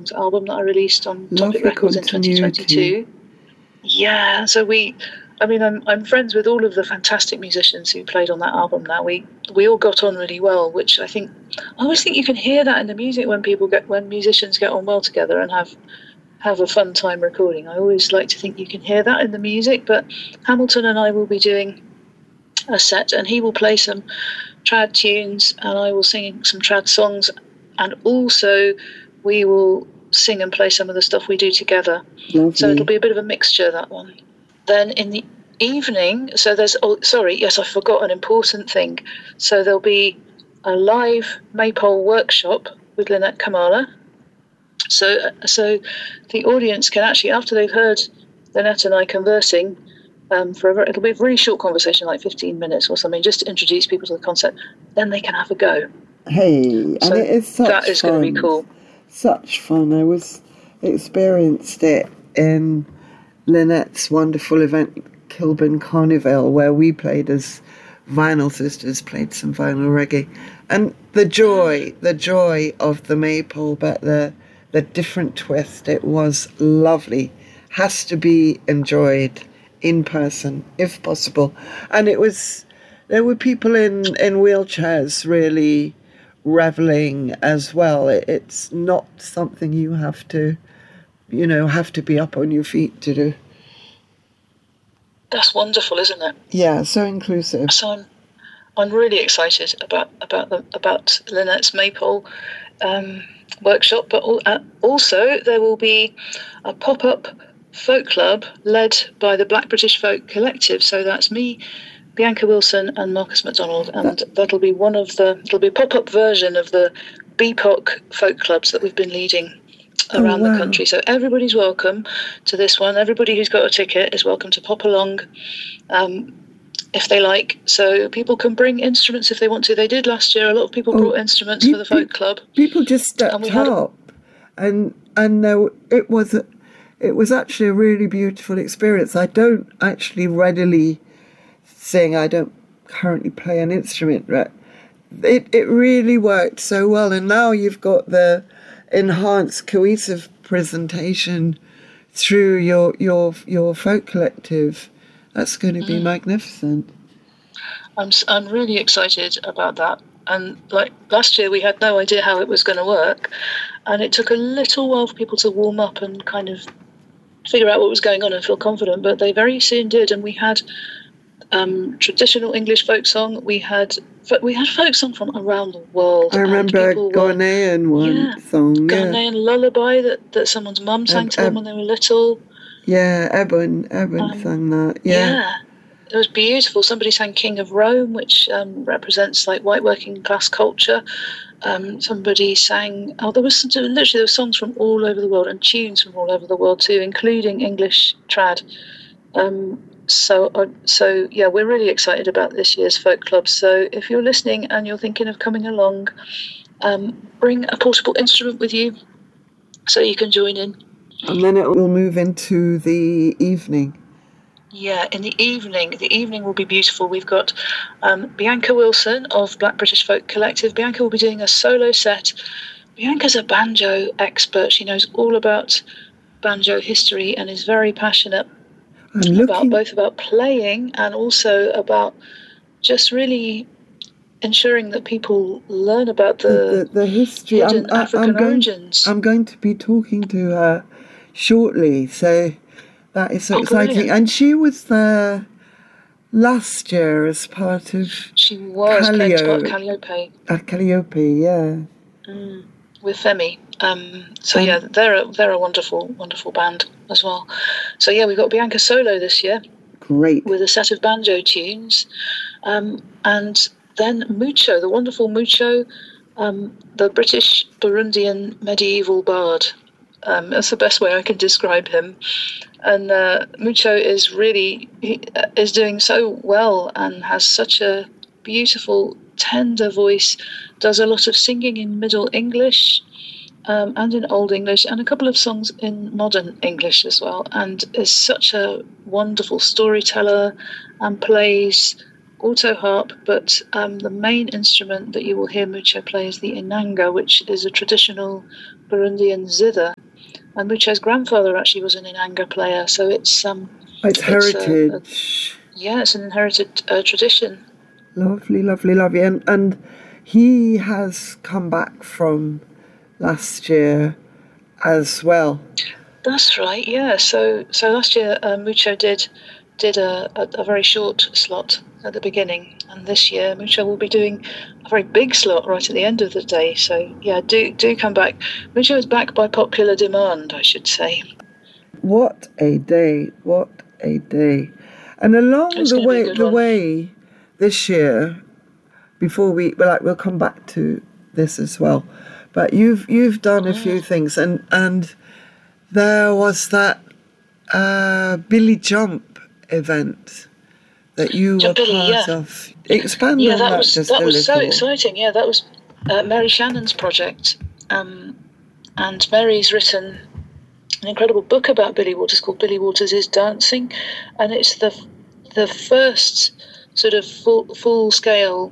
Songs album that I released on Lovely Topic Records in continuity. 2022. Yeah, so I'm friends with all of the fantastic musicians who played on that album now. We all got on really well, which I always think you can hear that in the music when musicians get on well together and have a fun time recording. I always like to think you can hear that in the music, but Hamilton and I will be doing a set, and he will play some trad tunes and I will sing some trad songs, and also we will sing and play some of the stuff we do together. Lovely. So it'll be a bit of a mixture, that one. Then in the evening, I forgot an important thing. So there'll be a live Maypole workshop with Lynette Kamala. So the audience can actually, after they've heard Lynette and I conversing, it'll be a really short conversation, like 15 minutes or something, just to introduce people to the concept. Then they can have a go. Hey, so and it is such that is fun. going to be cool. Such fun. I experienced it in Lynette's wonderful event, Kilburn Carnival, where we played as Vinyl Sisters, played some vinyl reggae, and the joy of the Maypole, but the different twist. It was lovely. Has to be enjoyed in person if possible. And there were people in wheelchairs really reveling as well. It's not something you have to be up on your feet to do. That's wonderful, isn't it? Yeah, so inclusive. So I'm really excited about Lynette's Maypole workshop, but also there will be a pop-up folk club led by the Black British Folk Collective. So that's me, Bianca Wilson and Marcus MacDonald, and it'll be a pop-up version of the BPOC folk clubs that we've been leading around the country. So everybody's welcome to this one. Everybody who's got a ticket is welcome to pop along if they like. So people can bring instruments if they want to. They did last year. A lot of people brought instruments for the folk club. People just stepped up, and it was actually a really beautiful experience. I don't actually readily sing. I don't currently play an instrument, but it really worked so well. And now you've got the enhanced cohesive presentation through your folk collective. That's going to be magnificent. I'm really excited about that. And like last year, we had no idea how it was going to work, and it took a little while for people to warm up and kind of figure out what was going on and feel confident. But they very soon did, and we had traditional English folk song. We had folk song from around the world. I remember Ghanaian song. Ghanaian lullaby that someone's mum sang to them when they were little. Yeah, Eben sang that. Yeah, it was beautiful. Somebody sang King of Rome, which represents like white working class culture. Somebody sang. There was songs from all over the world and tunes from all over the world too, including English trad. So we're really excited about this year's folk club. So if you're listening and you're thinking of coming along, bring a portable instrument with you so you can join in. And then it will move into the evening. Yeah, in the evening will be beautiful. We've got Bianca Wilson of Black British Folk Collective. Bianca will be doing a solo set. Bianca's a banjo expert. She knows all about banjo history and is very passionate about playing and also about just really ensuring that people learn about the history and African origins. I'm going to be talking to her shortly, so that is so exciting. Brilliant. And she was there last year as part of Calliope. At Calliope, yeah. With Femi. They're a wonderful, wonderful band as well. So yeah, we've got Bianca solo this year. Great. With a set of banjo tunes. And then Mucho, the wonderful Mucho, the British Burundian medieval bard. That's the best way I can describe him. And Mucho is doing so well and has such a beautiful, tender voice, does a lot of singing in Middle English and in Old English, and a couple of songs in Modern English as well, and is such a wonderful storyteller and plays auto harp, but the main instrument that you will hear Mucho play is the inanga, which is a traditional Burundian zither. And Mucho's grandfather actually was an inanga player, so it's heritage. It's an inherited tradition. Lovely, lovely, lovely. And he has come back from last year as well. That's right, yeah. So last year Mucho did a very short slot at the beginning, and this year Mucho will be doing a very big slot right at the end of the day. So yeah, do come back. Mucho is back by popular demand, I should say. What a day! What a day! And along the way this year, before we'll come back to this as well, but you've done a few things, and there was that Billy Jump event that you were part of. Expand on that just a little. That was so exciting. Yeah, that was Mary Shannon's project, and Mary's written an incredible book about Billy Waters called Billy Waters is Dancing, and it's the first sort of full scale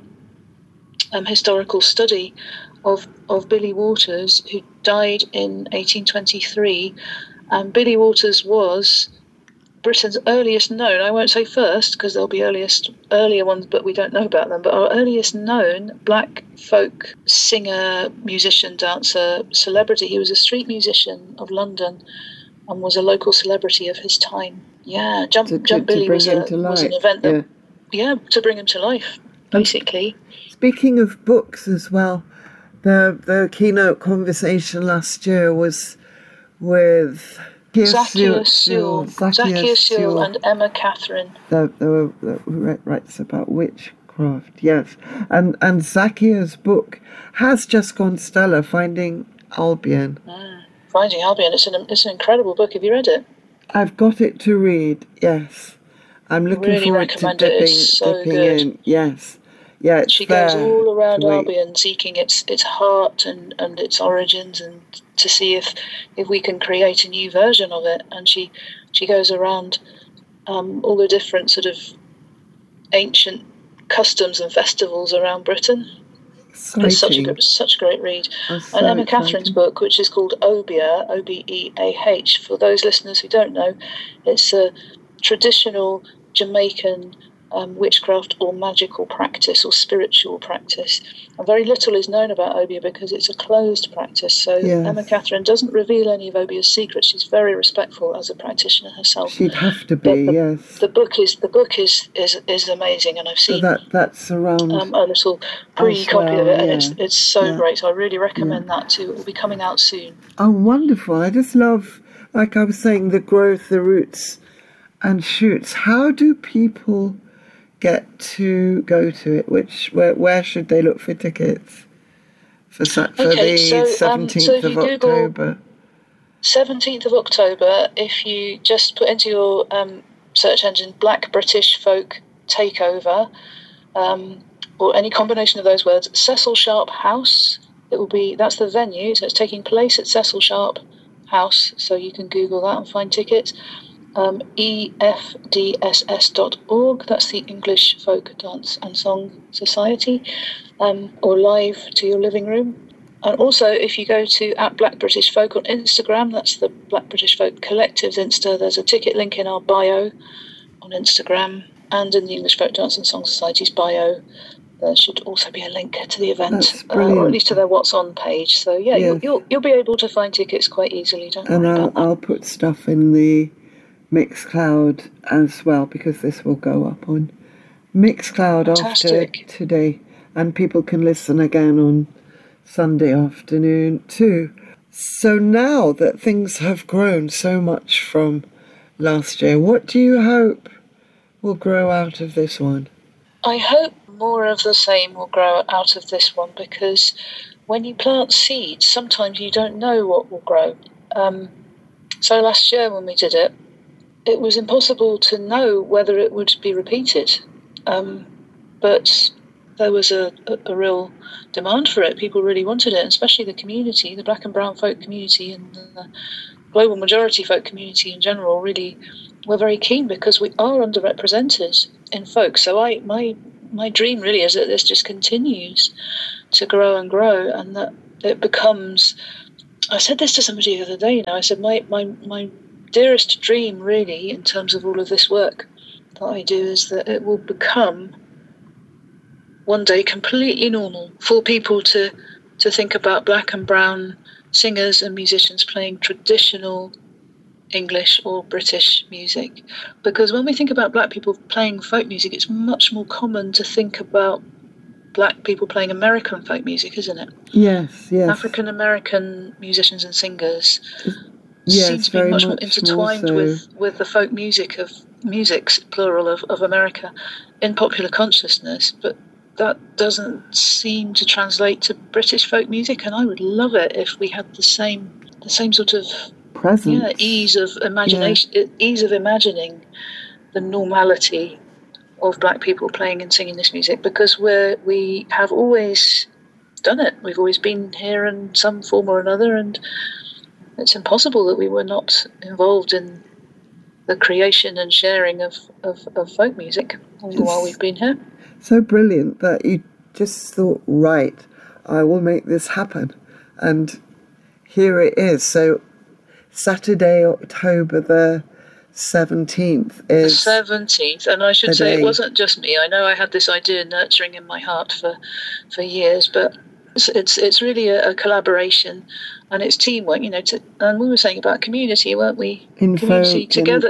historical study of Billy Waters, who died in 1823. Billy Waters was Britain's earliest known, I won't say first because there'll be earlier ones, but we don't know about them, but our earliest known black folk singer, musician, dancer, celebrity. He was a street musician of London and was a local celebrity of his time. Yeah, Jump Billy was an event that, to bring him to life, basically. Speaking of books as well, the keynote conversation last year was with Zacchaeus Sewell and Emma Catherine. Who writes about witchcraft, yes. And Zacchaeus' book has just gone stellar, Finding Albion. Finding Albion, it's an incredible book. Have you read it? I've got it to read, yes. I'm looking forward to dipping in. Yes. Yeah, she goes all around Albion, seeking its heart and its origins, and to see if we can create a new version of it. And she goes around all the different sort of ancient customs and festivals around Britain. It's such a great read. And Emma Catherine's book, which is called Obeah, Obeah. For those listeners who don't know, it's a traditional Jamaican witchcraft or magical practice or spiritual practice. And very little is known about Obeah because it's a closed practice. So Emma Catherine doesn't reveal any of Obeah's secrets. She's very respectful as a practitioner herself. She'd have to be, yes. The book is amazing, and I've seen that's around a little pre-copy of it, and it's so great. So I really recommend that too. It will be coming out soon. Oh, wonderful! I just love, like I was saying, the growth, the roots and shoots. How do people get to go to it? Where should they look for tickets for the 17th of October? 17th of October, if you just put into your search engine Black British Folk Takeover, or any combination of those words, Cecil Sharp House, that's the venue, so it's taking place at Cecil Sharp House, so you can Google that and find tickets. EFDSS.org, that's the English Folk Dance and Song Society, or Live to Your Living Room. And also, if you go to @Black British Folk on Instagram, that's the Black British Folk Collective's Insta, there's a ticket link in our bio on Instagram, and in the English Folk Dance and Song Society's bio there should also be a link to the event, or at least to their What's On page. So you'll be able to find tickets quite easily, don't worry about that. I'll put stuff in the Mixcloud as well, because this will go up on Mixcloud after today, and people can listen again on Sunday afternoon too. So now that things have grown so much from last year, what do you hope will grow out of this one? I hope more of the same will grow out of this one, because when you plant seeds, sometimes you don't know what will grow. So last year when we did it, it was impossible to know whether it would be repeated, but there was a real demand for it. People really wanted it, especially the community, the black and brown folk community and the global majority folk community in general really were very keen, because we are underrepresented in folk. So my my dream really is that this just continues to grow and grow, and that it becomes. I said this to somebody the other day. I said my dearest dream really, in terms of all of this work that I do, is that it will become one day completely normal for people to think about black and brown singers and musicians playing traditional English or British music. Because when we think about black people playing folk music, it's much more common to think about black people playing American folk music, isn't it? Yes. African American musicians and singers seem to be much more intertwined with the folk musics, plural, of America in popular consciousness, but that doesn't seem to translate to British folk music, and I would love it if we had the same sort of presence, ease of imagination, ease of imagining the normality of black people playing and singing this music, because we have always done it. We've always been here in some form or another, and it's impossible that we were not involved in the creation and sharing of folk music all the while we've been here. So brilliant that you just thought, right, I will make this happen. And here it is. So Saturday, October the 17th is... The 17th, and I should say it wasn't just me. I know I had this idea nurturing in my heart for years, but it's really a collaboration, and it's teamwork, and we were saying about community, weren't we? Community, together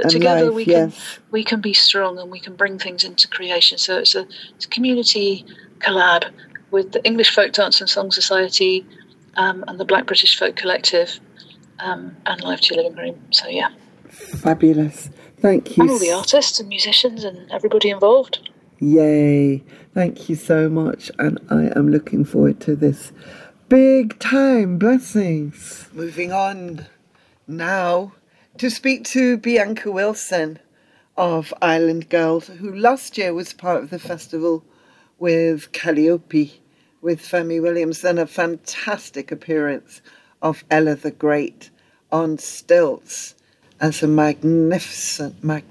we can be strong, and we can bring things into creation. So it's a community collab with the English Folk Dance and Song Society, and the Black British Folk Collective, and Live to Your Living Room. So yeah, fabulous. Thank you. And all the artists and musicians and everybody involved. Yay. Thank you so much, and I am looking forward to this. Big time. Blessings. Moving on now to speak to Bianca Wilson of Island Girl, who last year was part of the festival with Calliope, with Femi Williams, and a fantastic appearance of Ella the Great on stilts as a magnificent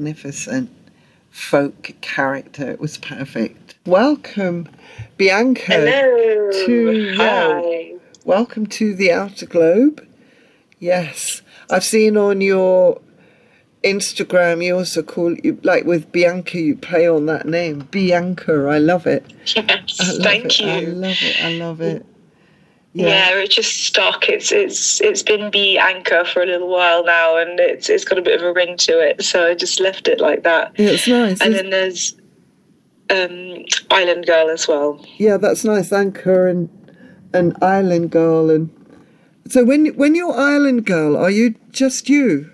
folk character. It was perfect. Welcome, Bianca. Hello. Hi. Welcome to the Outer Globe. Yes, I've seen on your Instagram you also call you, like with Bianca, you play on that name, Bianca. I love it. Yes, thank you. I love it. Yeah, it just stuck. It's been Bianca for a little while now, and it's got a bit of a ring to it, so I just left it like that. Yeah, it's nice. And then there's Island Girl as well. Yeah, that's nice. Anchor and Island Girl. And so when you're Island Girl, are you just you?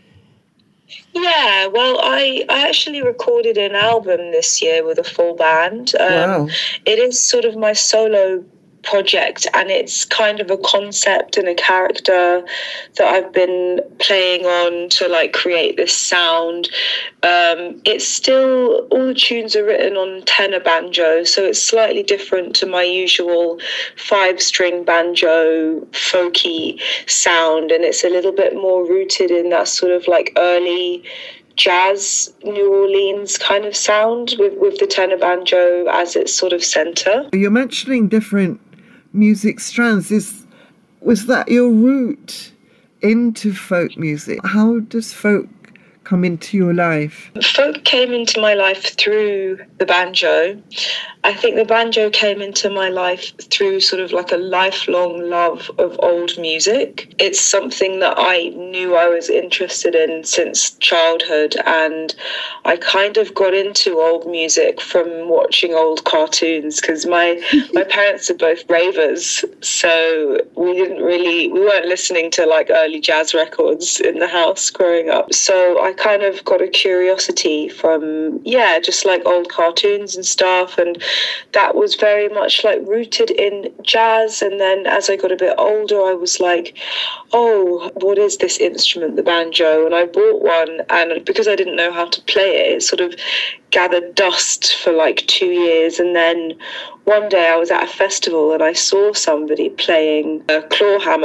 Yeah, well, I actually recorded an album this year with a full band. Wow. It is sort of my solo project, and it's kind of a concept and a character that I've been playing on to like create this sound. It's still, all the tunes are written on tenor banjo, so it's slightly different to my usual 5-string banjo folky sound, and it's a little bit more rooted in that sort of like early jazz New Orleans kind of sound with the tenor banjo as its sort of center. You're mentioning different music strands. Was that your route into folk music? How does folk come into your life? Folk came into my life through the banjo. I think the banjo came into my life through sort of like a lifelong love of old music. It's something that I knew I was interested in since childhood, and I kind of got into old music from watching old cartoons, because my parents are both ravers, so we weren't listening to like early jazz records in the house growing up. So I kind of got a curiosity from just like old cartoons and stuff, and that was very much like rooted in jazz. And then as I got a bit older, I was like, oh, what is this instrument, the banjo? And I bought one, and because I didn't know how to play it, it sort of gathered dust for like 2 years. And then one day I was at a festival and I saw somebody playing a claw hammer,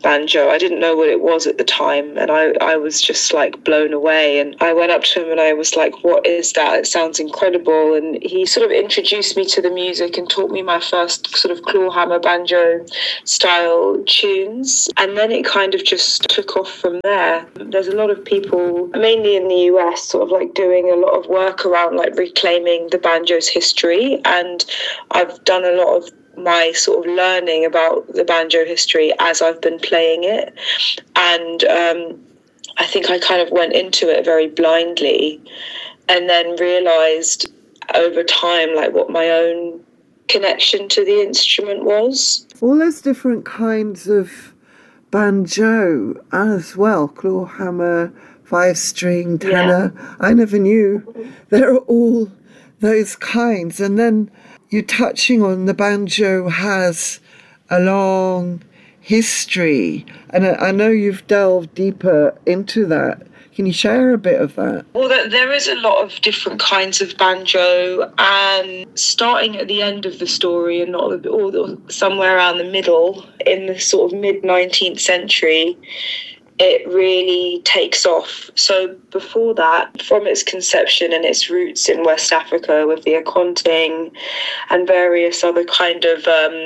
banjo. I didn't know what it was at the time, and I was just like blown away. And I went up to him and I was like, what is that? It sounds incredible. And he sort of introduced me to the music and taught me my first sort of clawhammer banjo style tunes. And then it kind of just took off from there. There's a lot of people, mainly in the US, sort of like doing a lot of work around like reclaiming the banjo's history. And I've done a lot of my sort of learning about the banjo history as I've been playing it. And I think I kind of went into it very blindly and then realised over time like what my own connection to the instrument was. All those different kinds of banjo as well, clawhammer, 5-string, tenor. Yeah. I never knew there are all those kinds. And then you're touching on the banjo has a long history, and I know you've delved deeper into that. Can you share a bit of that? Well, there is a lot of different kinds of banjo, and starting at the end of the story and not or somewhere around the middle, in the sort of mid-19th century, it really takes off. So before that, from its conception and its roots in West Africa with the akonting and various other kind of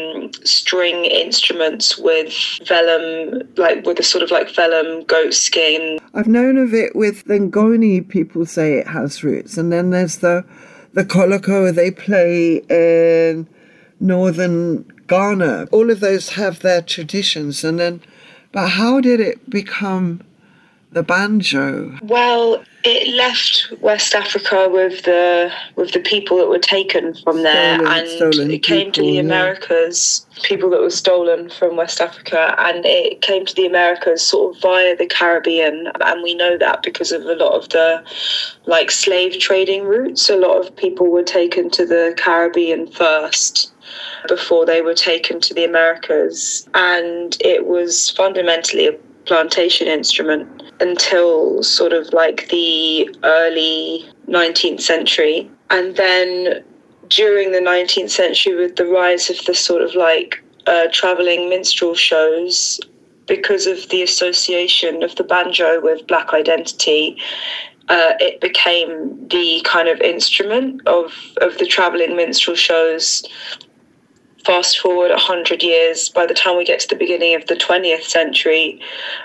string instruments with vellum, like with a sort of like vellum goat skin. I've known of it with the Ngoni, people say it has roots. And then there's the Koloko they play in northern Ghana. All of those have their traditions. And then, but how did it become the banjo? Well, it left West Africa with the people that were taken from there, and it came to the Americas, people that were stolen from West Africa, and it came to the Americas sort of via the Caribbean, and we know that because of a lot of the like slave trading routes. A lot of people were taken to the Caribbean first before they were taken to the Americas, and it was fundamentally a plantation instrument until sort of like the early 19th century. And then during the 19th century, with the rise of the sort of like travelling minstrel shows, because of the association of the banjo with Black identity, it became the kind of instrument of the travelling minstrel shows. Fast forward 100 years, by the time we get to the beginning of the 20th century,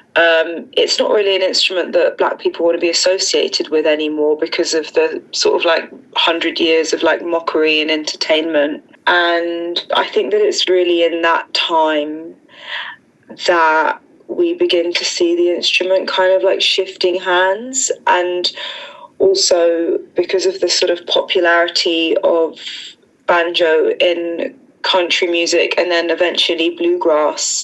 it's not really an instrument that Black people want to be associated with anymore because of the sort of like 100 years of like mockery and entertainment. And I think that it's really in that time that we begin to see the instrument kind of like shifting hands, and also because of the sort of popularity of banjo in country music and then eventually bluegrass,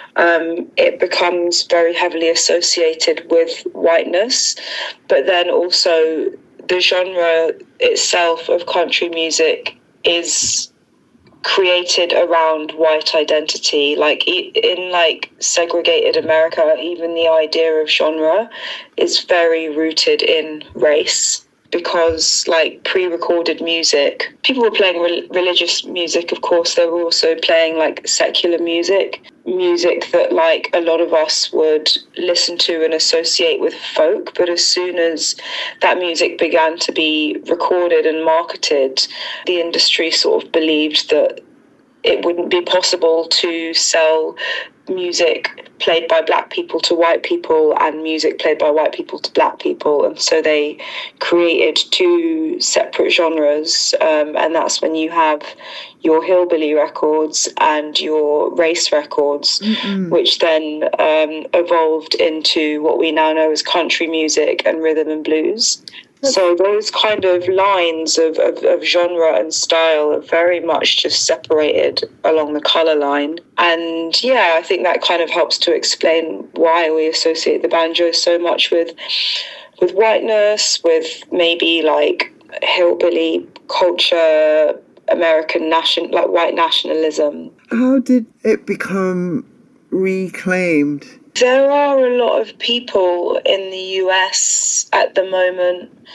it becomes very heavily associated with whiteness. But then also the genre itself of country music is created around white identity. Like in like segregated America, even the idea of genre is very rooted in race. Because like pre-recorded music, people were playing religious music, of course. They were also playing like secular music that like a lot of us would listen to and associate with folk. But as soon as that music began to be recorded and marketed, the industry sort of believed that it wouldn't be possible to sell music played by Black people to white people and music played by white people to Black people, and so they created two separate genres, and that's when you have your hillbilly records and your race records, which then evolved into what we now know as country music and rhythm and blues. So those kind of lines of genre and style are very much just separated along the colour line. And yeah, I think that kind of helps to explain why we associate the banjo so much with whiteness, with maybe like hillbilly culture, American white nationalism. How did it become reclaimed? There are a lot of people in the US at the moment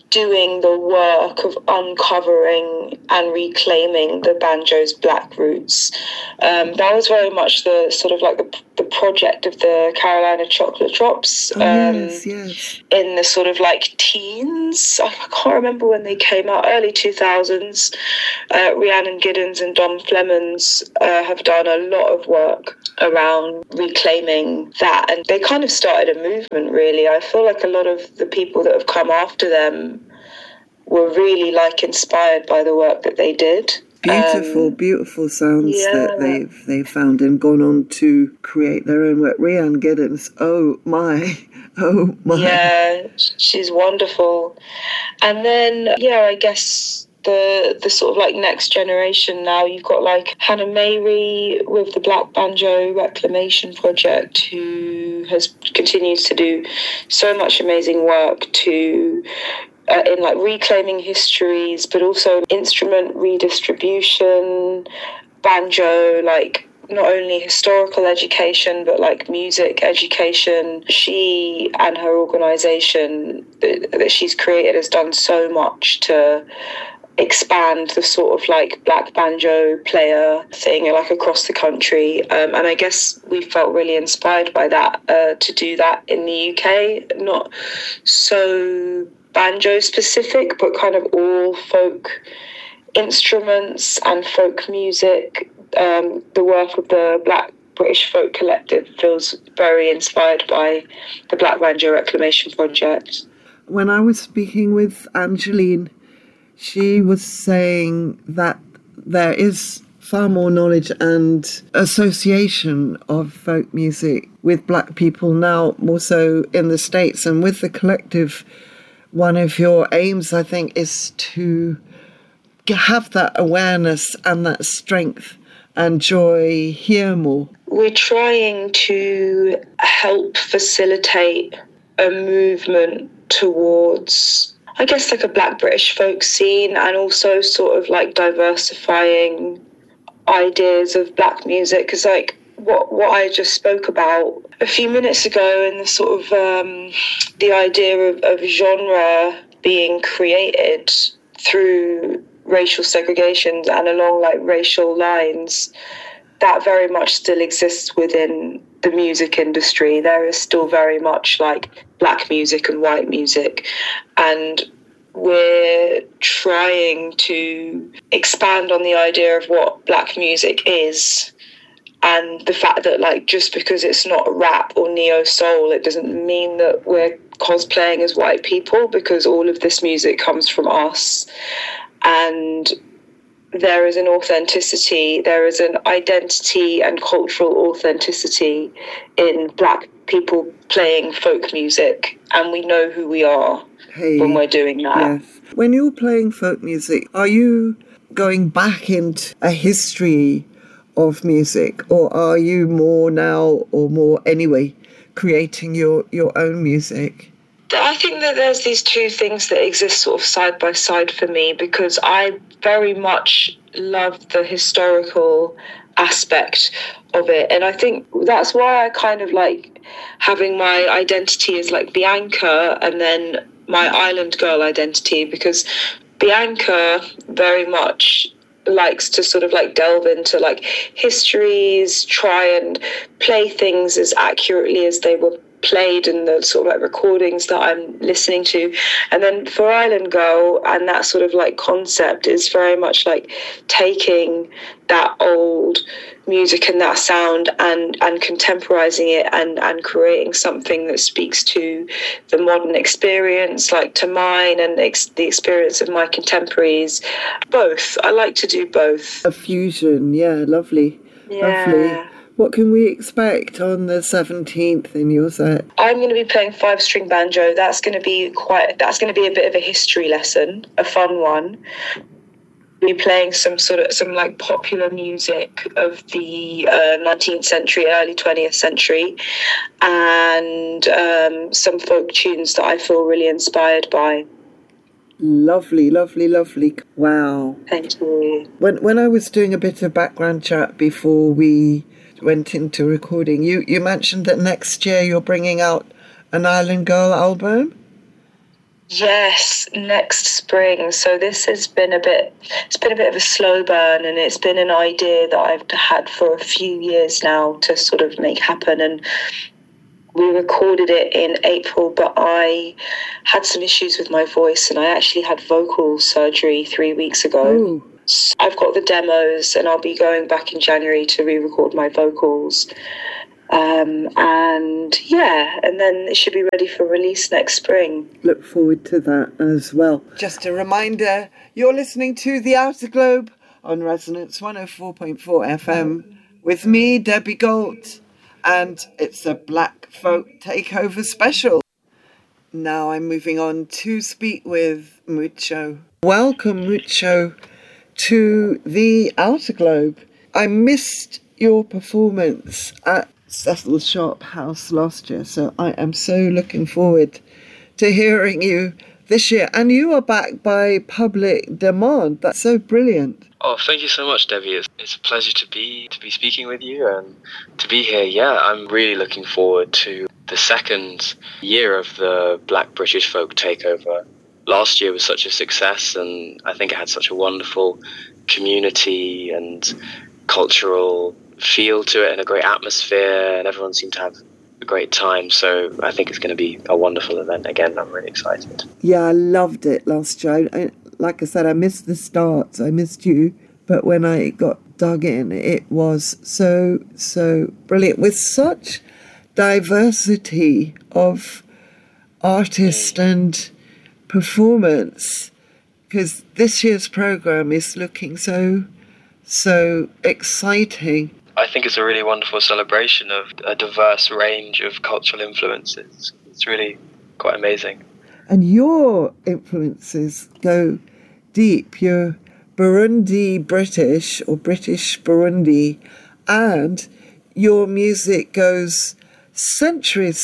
doing the work of uncovering and reclaiming the banjo's black roots. That was very much the sort of like the project of the Carolina Chocolate Drops. Yes. In the sort of like teens. I can't remember when they came out, early 2000s. Rhiannon Giddens and Dom Flemons have done a lot of work around reclaiming that, and they kind of started a movement, really. I feel like a lot of the people that have come after them were really like inspired by the work that they did. Beautiful sounds that they've found and gone on to create their own work. Rhiannon Giddens, oh my. Yeah, she's wonderful. And then, I guess the sort of like next generation now, you've got like Hannah Mary with the Black Banjo Reclamation Project, who continues to do so much amazing work in like reclaiming histories, but also instrument redistribution, banjo, like not only historical education, but like music education. She and her organisation that she's created has done so much to expand the sort of like black banjo player thing like across the country, and I guess we felt really inspired by that to do that in the UK, not so banjo specific, but kind of all folk instruments and folk music. The work of the Black British Folk Collective feels very inspired by the Black Banjo Reclamation Project. When I was speaking with Angeline, she was saying that there is far more knowledge and association of folk music with black people now, more so in the States. And with the collective, one of your aims, I think, is to have that awareness and that strength and joy here more. We're trying to help facilitate a movement towards, I guess, like a Black British folk scene, and also sort of like diversifying ideas of black music, because like what I just spoke about a few minutes ago, in the sort of the idea of genre being created through racial segregations and along like racial lines, that very much still exists within the music industry. There is still very much like black music and white music, and we're trying to expand on the idea of what black music is, and the fact that like just because it's not rap or neo soul, it doesn't mean that we're cosplaying as white people, because all of this music comes from us. And there is an authenticity, there is an identity and cultural authenticity in black people playing folk music, and we know who we are when we're doing that. Yes. When you're playing folk music, are you going back into a history of music, or are you more now, or more anyway, creating your own music? I think that there's these two things that exist sort of side by side for me, because I very much love the historical aspect of it, and I think that's why I kind of like having my identity as like Bianca and then my island girl identity, because Bianca very much likes to sort of like delve into like histories, try and play things as accurately as they were played in the sort of like recordings that I'm listening to. And then for Island Girl, and that sort of like concept is very much like taking that old music and that sound and contemporizing it and creating something that speaks to the modern experience, like to mine and the experience of my contemporaries. Both. I like to do both. A fusion, yeah, lovely. Yeah. Lovely. What can we expect on the 17th in your set? I'm going to be playing 5-string banjo. That's going to be a bit of a history lesson, a fun one. Be playing some like popular music of the 19th century, early 20th century, and some folk tunes that I feel really inspired by. Lovely, lovely, lovely. Wow. Thank you. When I was doing a bit of background chat before we went into recording, you mentioned that next year you're bringing out an Island Girl album? Yes, next spring. So this has been it's been a bit of a slow burn, and it's been an idea that I've had for a few years now to sort of make happen. And we recorded it in April, but I had some issues with my voice, and I actually had vocal surgery 3 weeks ago. Oh. So I've got the demos, and I'll be going back in January to re-record my vocals. And then it should be ready for release next spring. Look forward to that as well. Just a reminder, you're listening to The Outer Globe on Resonance 104.4 FM with me, Debbie Galt, and it's a Black Folk Takeover special. Now I'm moving on to speak with Mucho. Welcome, Mucho, to The Outer Globe. I missed your performance at Cecil Sharp House last year, so I am so looking forward to hearing you this year. And you are back by public demand. That's so brilliant. Oh, thank you so much, Debbie. It's a pleasure to be speaking with you and to be here. Yeah, I'm really looking forward to the second year of the Black British Folk Takeover. Last year was such a success, and I think it had such a wonderful community and cultural feel to it and a great atmosphere, and everyone seemed to have a great time. So I think it's going to be a wonderful event again. I'm really excited. Yeah, I loved it last year. Like I said, I missed the start. I missed you. But when I got dug in, it was so brilliant with such diversity of artist and performance, because this year's programme is looking so exciting. I think it's a really wonderful celebration of a diverse range of cultural influences. It's really quite amazing. And your influences go deep. You're Burundi British, or British Burundi, and your music goes centuries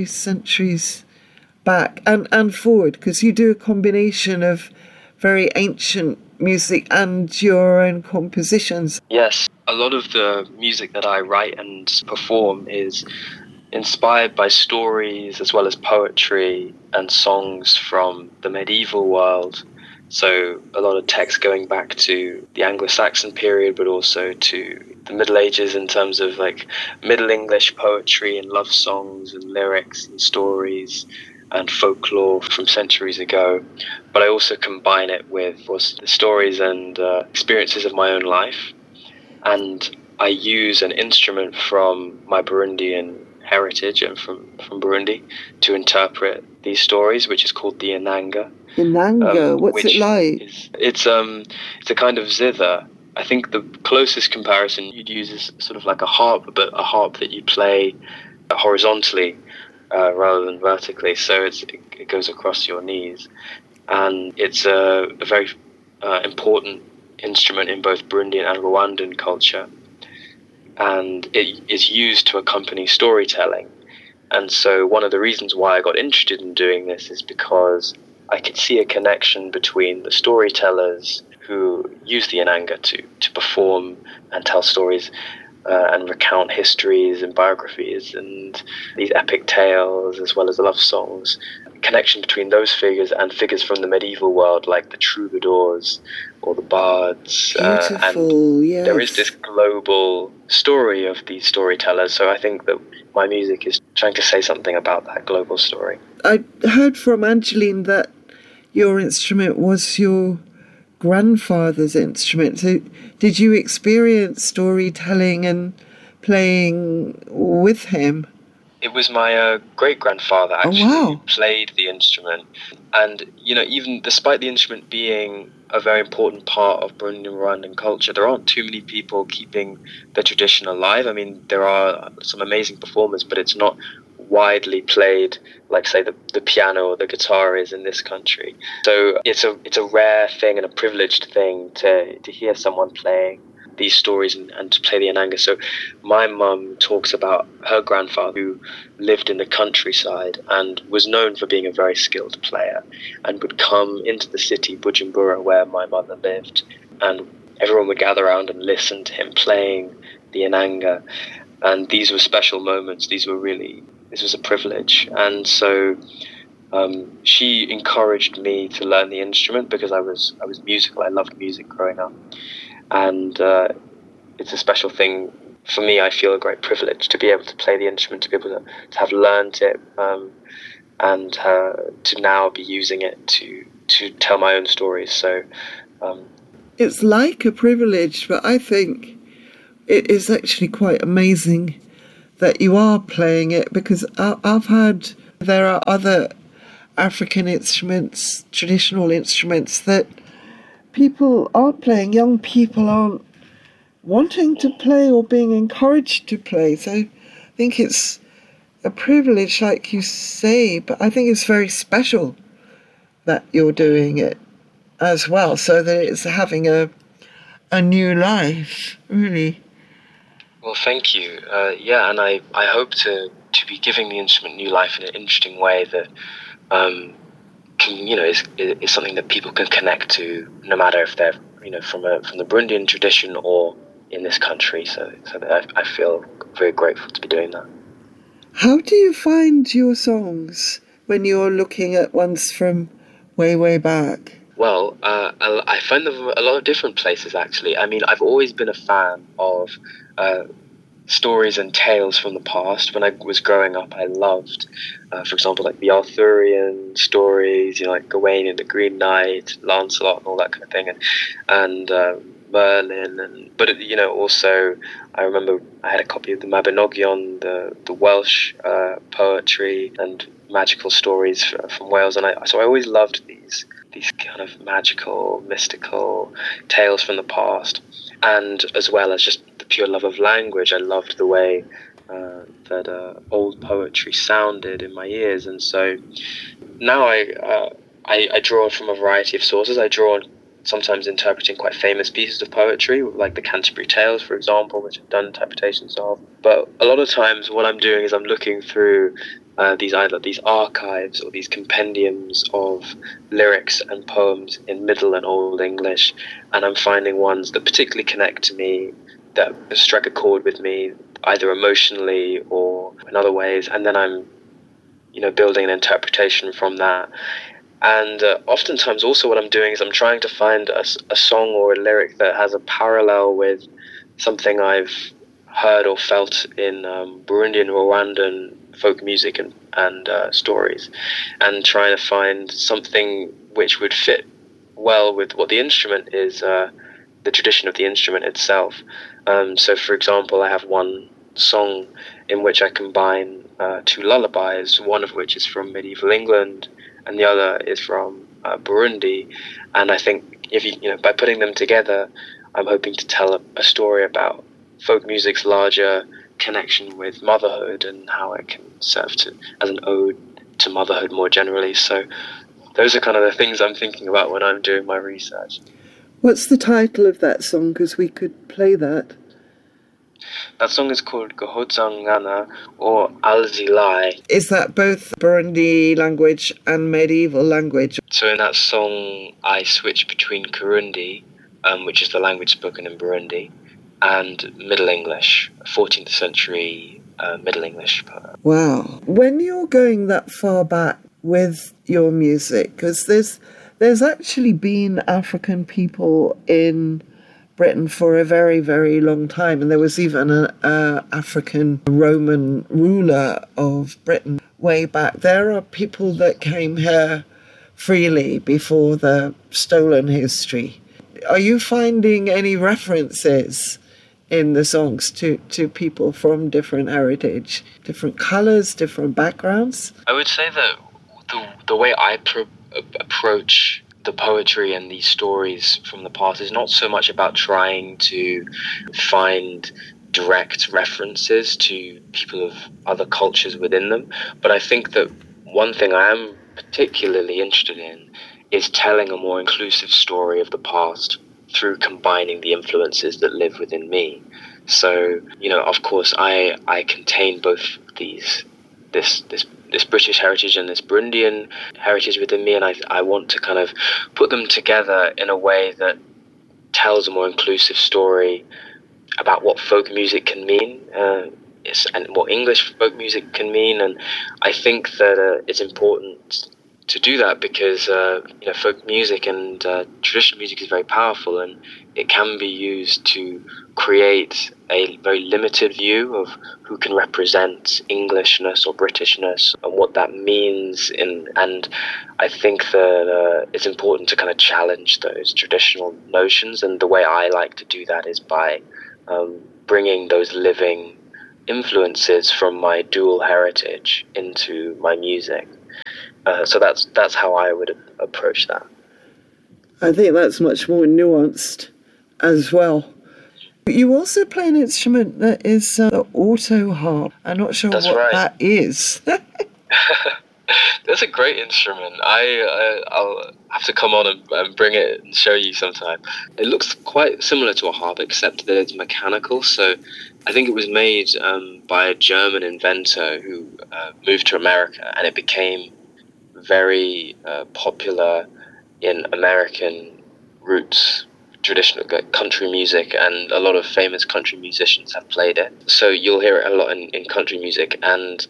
back and forward, because you do a combination of very ancient music and your own compositions. Yes, a lot of the music that I write and perform is inspired by stories as well as poetry and songs from the medieval world. So a lot of text going back to the Anglo-Saxon period, but also to the Middle Ages in terms of like Middle English poetry and love songs and lyrics and stories and folklore from centuries ago. But I also combine it with the stories and experiences of my own life. And I use an instrument from my Burundian heritage and from Burundi to interpret these stories, which is called the inanga. Inanga, what's it like? It's a kind of zither. I think the closest comparison you'd use is sort of like a harp, but a harp that you play horizontally rather than vertically. So it goes across your knees, and it's a very important instrument in both Burundian and Rwandan culture, and it is used to accompany storytelling. And so one of the reasons why I got interested in doing this is because I could see a connection between the storytellers who use the inanga to perform and tell stories and recount histories and biographies and these epic tales as well as love songs. Connection between those figures and figures from the medieval world like the troubadours or the bards. Beautiful, yes. There is this global story of these storytellers, so I think that my music is trying to say something about that global story. I heard from Angeline that your instrument was your grandfather's instrument. So did you experience storytelling and playing with him? It was my great-grandfather actually who played the instrument. And, even despite the instrument being a very important part of Burundian Rwandan culture, there aren't too many people keeping the tradition alive. I mean, there are some amazing performers, but it's not widely played like, say, the piano or the guitar is in this country. So it's a rare thing and a privileged thing to hear someone playing these stories and to play the inanga. So my mum talks about her grandfather who lived in the countryside and was known for being a very skilled player and would come into the city, Bujumbura, where my mother lived, and everyone would gather around and listen to him playing the inanga. And these were special moments. This was a privilege. And so she encouraged me to learn the instrument because I was musical. I loved music growing up, and it's a special thing for me. I feel a great privilege to be able to play the instrument, to be able to have learned it, and to now be using it to tell my own stories. So it's like a privilege, but I think it is actually quite amazing that you are playing it, because I've heard there are other African instruments, traditional instruments, that people aren't playing, young people aren't wanting to play or being encouraged to play. So I think it's a privilege, like you say, but I think it's very special that you're doing it as well, so that it's having a new life, really. well, thank you. Yeah, and I hope to be giving the instrument new life in an interesting way that is something that people can connect to, no matter if they're from the Burundian tradition or in this country. So I feel very grateful to be doing that. How do you find your songs when you're looking at ones from way back? Well, I find them a lot of different places, actually. I mean, I've always been a fan of stories and tales from the past. When I was growing up, I loved, for example, like the Arthurian stories, like Gawain and the Green Knight, Lancelot, and all that kind of thing, and Merlin, but also I remember I had a copy of the Mabinogion, the Welsh poetry and magical stories from Wales, and so I always loved these kind of magical, mystical tales from the past, and as well as just the pure love of language. I loved the way that old poetry sounded in my ears, and so now I draw from a variety of sources. I draw on sometimes interpreting quite famous pieces of poetry, like the Canterbury Tales, for example, which I've done interpretations of. But a lot of times what I'm doing is I'm looking through these archives or these compendiums of lyrics and poems in Middle and Old English, and I'm finding ones that particularly connect to me, that strike a chord with me, either emotionally or in other ways, and then I'm building an interpretation from that. And oftentimes also what I'm doing is I'm trying to find a song or a lyric that has a parallel with something I've heard or felt in Burundian, Rwandan folk music and stories, and trying to find something which would fit well with what the instrument is, the tradition of the instrument itself. So for example, I have one song in which I combine two lullabies, one of which is from medieval England and the other is from Burundi, and I think if by putting them together, I'm hoping to tell a story about folk music's larger connection with motherhood and how it can serve as an ode to motherhood more generally. So those are kind of the things I'm thinking about when I'm doing my research. What's the title of that song? Because we could play that. That song is called Gohodzangana or Alzilai. Is that both Burundi language and medieval language? So in that song, I switch between Kirundi, which is the language spoken in Burundi, and Middle English, 14th century Middle English. Wow. When you're going that far back with your music, because there's actually been African people in Britain for a very, very long time, and there was even an African Roman ruler of Britain way back. There are people that came here freely before the stolen history. Are you finding any references in the songs to people from different heritage, different colours, different backgrounds? I would say that the way I approach the poetry and these stories from the past is not so much about trying to find direct references to people of other cultures within them, but I think that one thing I am particularly interested in is telling a more inclusive story of the past through combining the influences that live within me. So, of course, I contain both this British heritage and this Burundian heritage within me, and I want to kind of put them together in a way that tells a more inclusive story about what folk music can mean, and what English folk music can mean. And I think that it's important to do that because folk music and traditional music is very powerful, and it can be used to create a very limited view of who can represent Englishness or Britishness and what that means. And I think that it's important to kind of challenge those traditional notions, and the way I like to do that is by bringing those living influences from my dual heritage into my music. So that's how I would approach that. I think that's much more nuanced as well. You also play an instrument that is the auto harp. I'm not sure That's what right. that is. That's a great instrument. I'll have to come on and bring it and show you sometime. It looks quite similar to a harp, except that it's mechanical. So I think it was made by a German inventor who moved to America, and it became very popular in American roots traditional country music, and a lot of famous country musicians have played it. So you'll hear it a lot in country music, and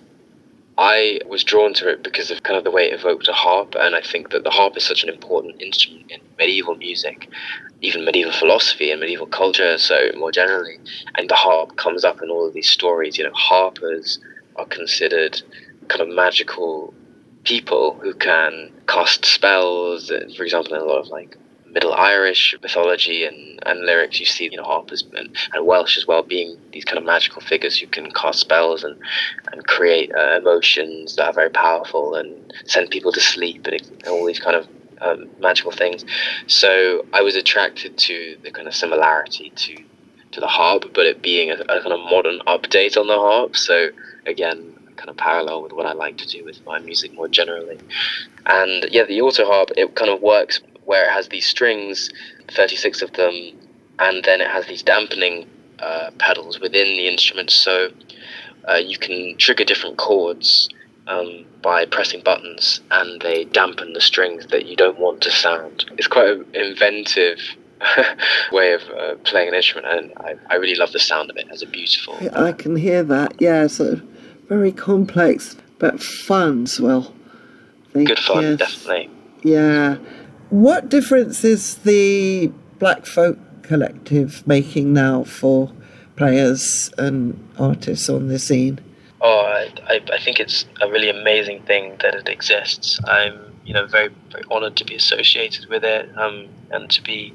I was drawn to it because of kind of the way it evoked a harp, and I think that the harp is such an important instrument in medieval music, even medieval philosophy and medieval culture, so more generally. And the harp comes up in all of these stories. Harpers are considered kind of magical people who can cast spells. For example, in a lot of Middle Irish mythology and lyrics, you see harpers and Welsh as well being these kind of magical figures who can cast spells and create emotions that are very powerful and send people to sleep and all these kind of magical things. So I was attracted to the kind of similarity to the harp, but it being a kind of modern update on the harp. So again, kind of parallel with what I like to do with my music more generally. And yeah, the auto harp, it kind of works where it has these strings, 36 of them, and then it has these dampening pedals within the instrument, so you can trigger different chords by pressing buttons, and they dampen the strings that you don't want to sound. It's quite an inventive way of playing an instrument, and I really love the sound of it. It has a beautiful... I can hear that, yeah, sort of very complex, but fun as well. Good fun, yes. Definitely. Yeah. What difference is the Black Folk Collective making now for players and artists on the scene? Oh, I think it's a really amazing thing that it exists. I'm very, very honoured to be associated with it, and to be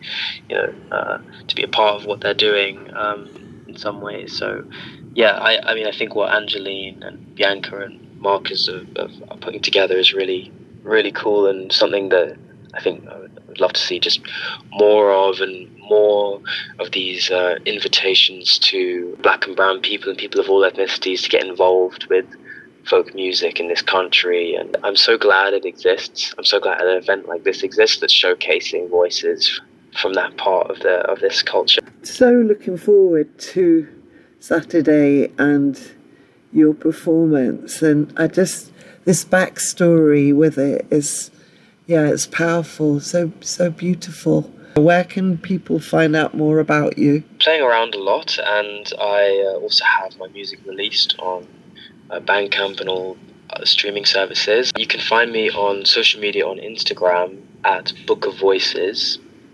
a part of what they're doing in some ways. So yeah, I think what Angeline and Bianca and Marcus are putting together is really, really cool, and something that I think I would love to see just more of, and more of these invitations to black and brown people and people of all ethnicities to get involved with folk music in this country. And I'm so glad it exists. I'm so glad an event like this exists that's showcasing voices from that part of this culture. So looking forward to Saturday and your performance, and this backstory with it is, yeah, it's powerful, so beautiful. Where can people find out more about you? Playing around a lot, and I also have my music released on Bandcamp and all streaming services. You can find me on social media on Instagram at Book of Voices,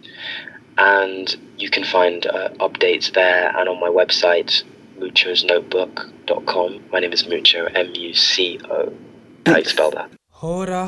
and you can find updates there, and on my website muchosnotebook.com. My name is Mucho, Muco. How do you spell that?